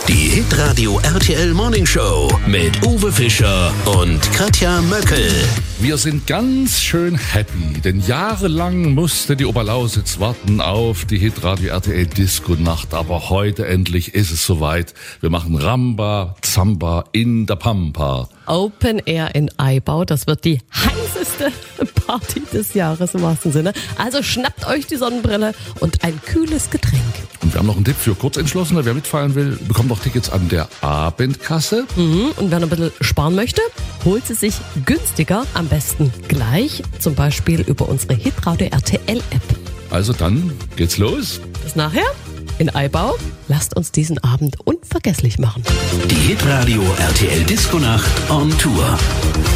Die Hitradio RTL Morning Show mit Uwe Fischer und Katja Möckel. Wir sind ganz schön happy, denn jahrelang musste die Oberlausitz warten auf die Hitradio RTL Disco Nacht, aber heute endlich ist es soweit. Wir machen Ramba Zamba in der Pampa. Open Air in Aibau, das wird die heißeste Party des Jahres im wahrsten Sinne. Also schnappt euch die Sonnenbrille und ein kühles Getränk. Und wir haben noch einen Tipp für Kurzentschlossene. Wer mitfeiern will, bekommt noch Tickets an der Abendkasse. Und wer noch ein bisschen sparen möchte, holt sie sich günstiger, am besten gleich, zum Beispiel über unsere Hitradio RTL App. Also dann geht's los. Bis nachher in Aibau. Lasst uns diesen Abend unvergesslich machen. Die Hitradio RTL Disco Nacht on Tour.